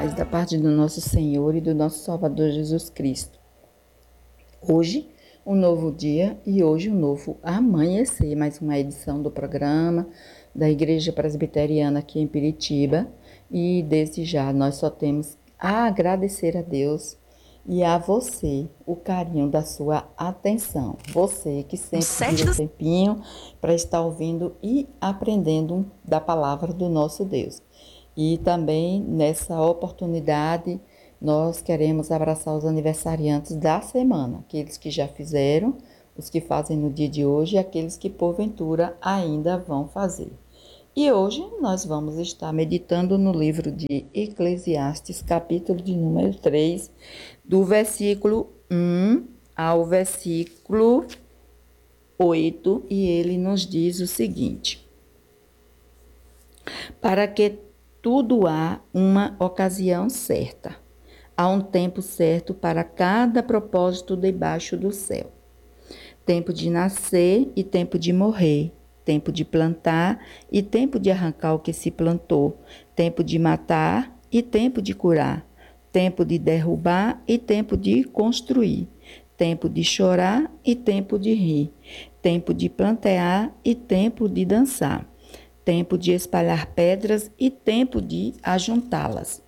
paz da parte do nosso Senhor e do nosso Salvador Jesus Cristo. Hoje, um novo dia e hoje um novo amanhecer, mais uma edição do programa da Igreja Presbiteriana aqui em Piritiba. E desde já nós só temos a agradecer a Deus e a você o carinho da sua atenção. Você que sempre tira um tempinho para estar ouvindo e aprendendo da palavra do nosso Deus. E também nessa oportunidade nós queremos abraçar os aniversariantes da semana, aqueles que já fizeram, os que fazem no dia de hoje e aqueles que porventura ainda vão fazer. E hoje nós vamos estar meditando no livro de Eclesiastes, capítulo de número 3, do versículo 1 ao versículo 8, e ele nos diz o seguinte: para que tudo há uma ocasião certa, há um tempo certo para cada propósito debaixo do céu. Tempo de nascer e tempo de morrer, tempo de plantar e tempo de arrancar o que se plantou, tempo de matar e tempo de curar, tempo de derrubar e tempo de construir, tempo de chorar e tempo de rir, tempo de plantear e tempo de dançar, tempo de espalhar pedras e tempo de ajuntá-las,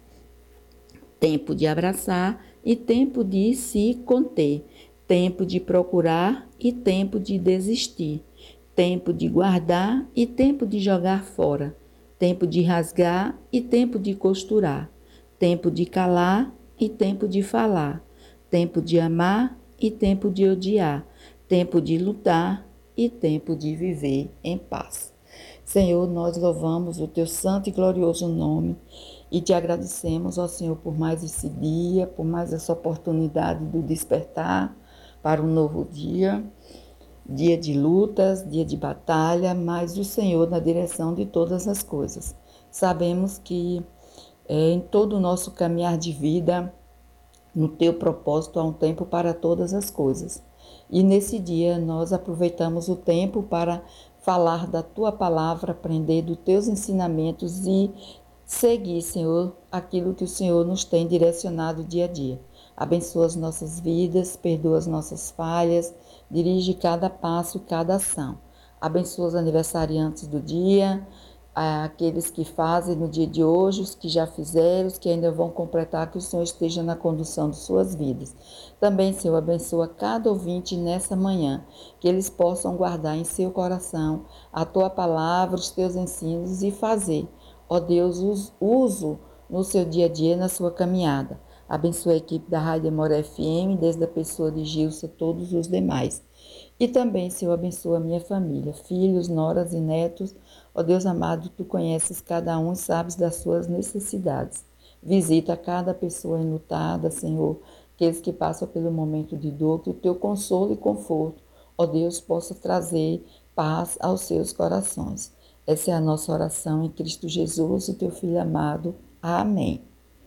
tempo de abraçar e tempo de se conter, tempo de procurar e tempo de desistir, tempo de guardar e tempo de jogar fora, tempo de rasgar e tempo de costurar, tempo de calar e tempo de falar, tempo de amar e tempo de odiar, tempo de lutar e tempo de viver em paz. Senhor, nós louvamos o teu santo e glorioso nome e te agradecemos, ó Senhor, por mais esse dia, por mais essa oportunidade do despertar para um novo dia, dia de lutas, dia de batalha, mas o Senhor na direção de todas as coisas. Sabemos que em todo o nosso caminhar de vida, no teu propósito há um tempo para todas as coisas. E nesse dia nós aproveitamos o tempo para falar da tua palavra, aprender dos teus ensinamentos e seguir, Senhor, aquilo que o Senhor nos tem direcionado dia a dia. Abençoa as nossas vidas, perdoa as nossas falhas, dirige cada passo, cada ação. Abençoa os aniversariantes do dia, aqueles que fazem no dia de hoje, os que já fizeram, os que ainda vão completar, que o Senhor esteja na condução de suas vidas. Também, Senhor, abençoa cada ouvinte nessa manhã, que eles possam guardar em seu coração a tua palavra, os teus ensinos e fazer, ó Deus, uso no seu dia a dia, na sua caminhada. Abençoa a equipe da Rádio Amor FM, desde a pessoa de Gilson a todos os demais. E também, Senhor, abençoa a minha família, filhos, noras e netos. Ó Deus amado, tu conheces cada um e sabes das suas necessidades. Visita cada pessoa enlutada, Senhor, aqueles que passam pelo momento de dor, que o teu consolo e conforto, ó Deus, possa trazer paz aos seus corações. Essa é a nossa oração em Cristo Jesus, o teu Filho amado. Amém.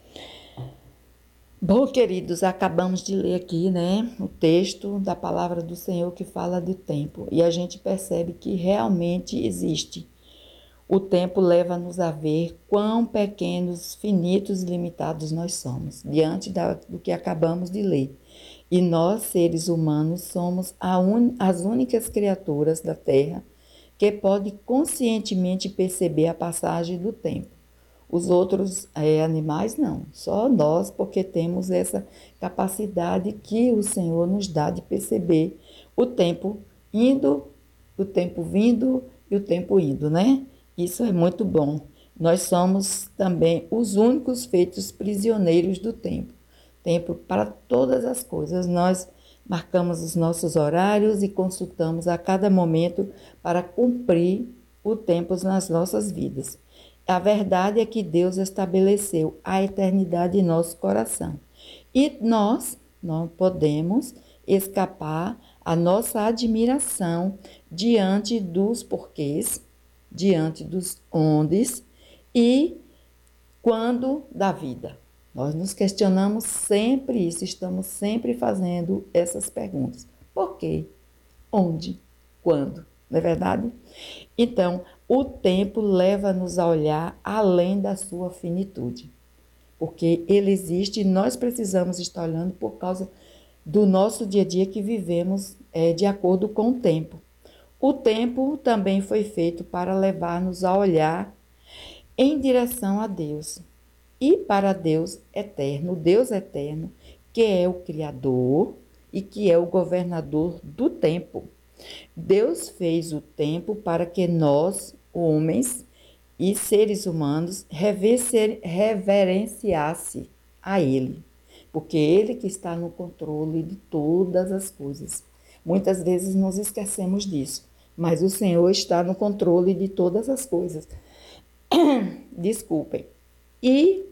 Bom, queridos, acabamos de ler aqui, né, o texto da palavra do Senhor que fala do tempo. E a gente percebe que realmente existe. O tempo leva-nos a ver quão pequenos, finitos e limitados nós somos, diante do que acabamos de ler. E nós, seres humanos, somos as únicas criaturas da Terra que podem conscientemente perceber a passagem do tempo. Os outros animais não, só nós, porque temos essa capacidade que o Senhor nos dá de perceber o tempo indo, o tempo vindo e o tempo indo, né? Isso é muito bom. Nós somos também os únicos feitos prisioneiros do tempo. Tempo para todas as coisas. Nós marcamos os nossos horários e consultamos a cada momento para cumprir o tempo nas nossas vidas. A verdade é que Deus estabeleceu a eternidade em nosso coração. E nós não podemos escapar a nossa admiração diante dos porquês, diante dos ondes e quando da vida. Nós nos questionamos sempre isso, estamos sempre fazendo essas perguntas. Por quê? Onde? Quando? Não é verdade? Então, o tempo leva-nos a olhar além da sua finitude. porque ele existe e nós precisamos estar olhando por causa do nosso dia a dia que vivemos de acordo com o tempo. O tempo também foi feito para levar-nos a olhar em direção a Deus e para Deus eterno, que é o Criador e que é o governador do tempo. Deus fez o tempo para que nós, homens e seres humanos, reverenciasse a Ele, porque Ele que está no controle de todas as coisas. Muitas vezes nos esquecemos disso, mas o Senhor está no controle de todas as coisas. Desculpem. E